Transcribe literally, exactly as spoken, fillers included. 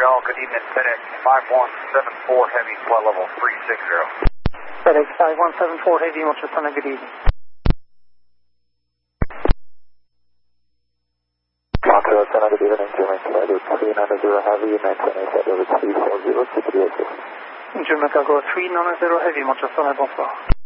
Montreal, good evening, FedEx five one seven four Heavy, flight level three six zero. FedEx five one seven four Heavy, Montreal, good evening. Montreal, good evening, German Cargo three nine zero Heavy, maintain flight level three four zero, C P D six. German Cargo three nine zero Heavy, Montreal, bonsoir.